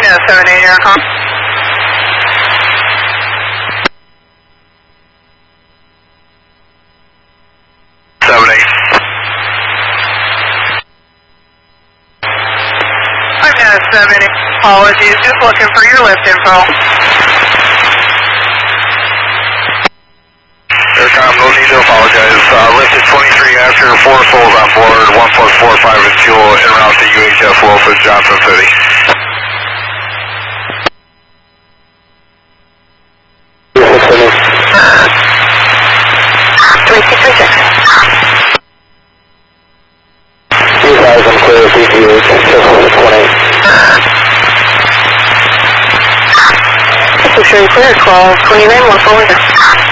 78 Aircom. I'm 70. Apologies, just looking for your lift info. Aircom, no need to apologize. Lift is 23 after 4 souls on board, 1 plus 4, 5 in fuel, en route to UHF Wolford Johnson City. Clear PGH, 628. So show you clear, 1229, 1 forward.